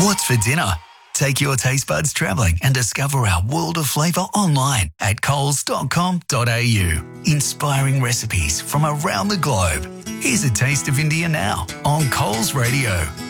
What's for dinner? Take your taste buds travelling and discover our world of flavour online at coles.com.au. Inspiring recipes from around the globe. Here's a taste of India now on Coles Radio.